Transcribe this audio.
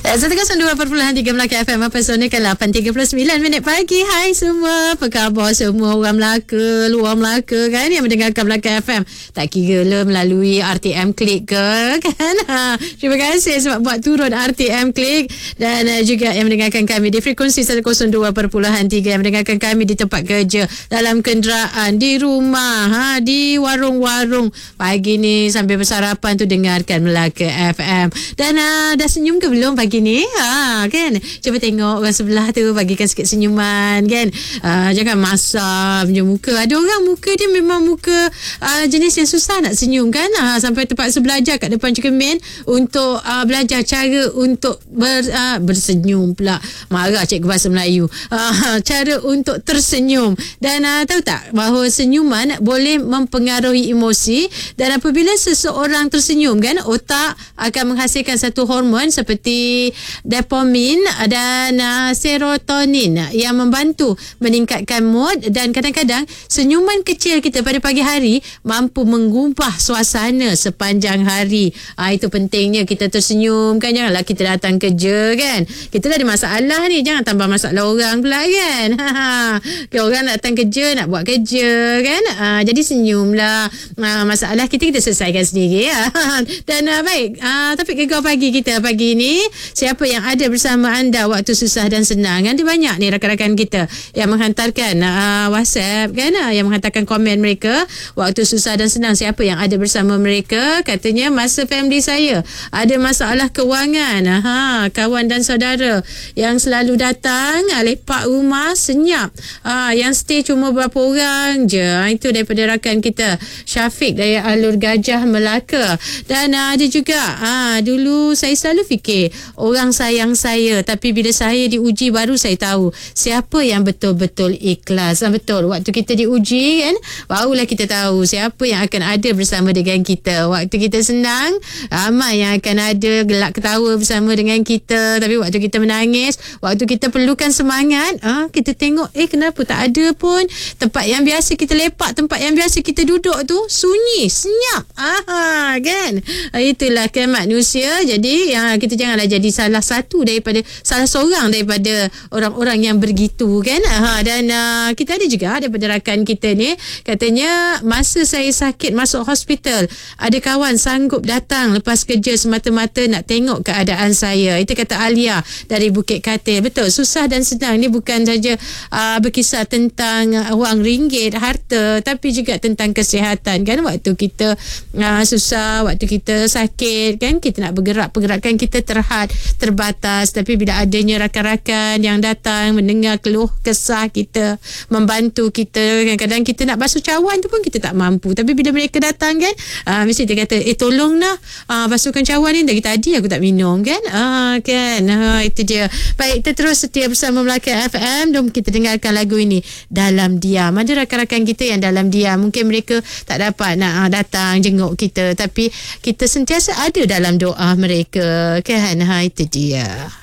102.3 Melaka FM. Apa sonakan 8.39 pagi. Hai semua, apa khabar semua orang Melaka, luar Melaka kan, yang mendengarkan Melaka FM. Tak kira lah melalui RTM Klik ke kan. Terima kasih sebab buat turun RTM Klik. Dan juga yang mendengarkan kami di frekuensi 102.3, yang mendengarkan kami di tempat kerja, dalam kenderaan, di rumah, di warung-warung. Pagi ni sambil bersarapan tu dengarkan Melaka FM. Dan dah senyum ke belum pagi ni? Kan? Cuba tengok orang sebelah tu, bagikan sikit senyuman kan. Jangan masam je muka. Ada orang muka dia memang muka jenis yang susah nak senyum kan. Sampai terpaksa belajar kat depan cermin untuk belajar cara untuk bersenyum pula. Marah cikgu bahasa Melayu. Cara untuk tersenyum. Dan tahu tak bahawa senyuman boleh mempengaruhi emosi, dan apabila seseorang tersenyum kan, otak akan menghasilkan satu hormon seperti dopamin dan serotonin yang membantu meningkatkan mood. Dan kadang-kadang senyuman kecil kita pada pagi hari mampu mengubah suasana sepanjang hari. Itu pentingnya kita tersenyum kan. Janganlah kita datang kerja kan, kita dah ada masalah ni, jangan tambah masalah orang pula kan. Orang datang kerja nak buat kerja kan. Jadi senyumlah. Masalah kita selesaikan sendiri ya. Dan baik, topik gegar pagi kita pagi ni, siapa yang ada bersama anda waktu susah dan senang. Ada banyak ni rakan-rakan kita yang menghantarkan WhatsApp kan, yang menghantarkan komen mereka waktu susah dan senang. Siapa yang ada bersama mereka? Katanya masa family saya ada masalah kewangan, kawan dan saudara yang selalu datang lepak rumah senyap, yang stay cuma berapa orang je. Itu daripada rakan kita Syafiq dari Alur Gajah, Melaka. Dan ada juga dulu saya selalu fikir orang sayang saya, tapi bila saya diuji baru saya tahu siapa yang betul-betul ikhlas. Betul, waktu kita diuji kan, barulah kita tahu siapa yang akan ada bersama dengan kita. Waktu kita senang, ramai yang akan ada gelak ketawa bersama dengan kita. Tapi waktu kita menangis, waktu kita perlukan semangat, kita tengok kenapa tak ada pun. Tempat yang biasa kita lepak, tempat yang biasa kita duduk tu sunyi, senyap. Kan? Itulah kan manusia. Jadi kita janganlah jadi salah seorang daripada orang-orang yang begitu kan. Dan kita ada juga daripada rakan kita ni, katanya masa saya sakit masuk hospital, ada kawan sanggup datang lepas kerja semata-mata nak tengok keadaan saya. Itu kata Alia dari Bukit Katil. Betul, susah dan senang ni bukan saja berkisar tentang wang ringgit, harta, tapi juga tentang kesihatan kan. Waktu kita susah, waktu kita sakit kan, kita nak bergerak, pergerakan kita terbatas. Tapi bila adanya rakan-rakan yang datang mendengar keluh kesah kita, membantu kita, kadang-kadang kita nak basuh cawan tu pun kita tak mampu, tapi bila mereka datang kan, mesti dia kata tolonglah basuhkan cawan ni, dari tadi aku tak minum kan. Itu dia. Baik, kita terus setia bersama Melaka FM. Jom kita dengarkan lagu ini, Dalam Diam. Ada rakan-rakan kita yang dalam diam, mungkin mereka tak dapat nak datang jenguk kita, tapi kita sentiasa ada dalam doa mereka kan. Itu dia.